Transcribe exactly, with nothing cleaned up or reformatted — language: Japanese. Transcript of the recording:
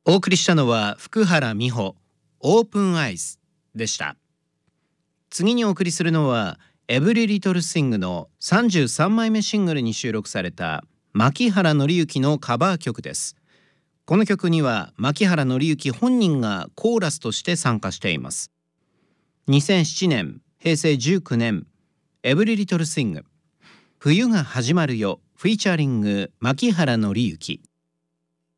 お送りしたのは福原美穂オープンアイズでした。次にお送りするのはエブリリトルシングのさんじゅうさんまいめシングルに収録された牧原紀之のカバー曲です。この曲には牧原紀之本人がコーラスとして参加しています。にせんななねん、へいせいじゅうきゅうねん、エブリリトルシング冬が始まるよフィーチャリング牧原紀之。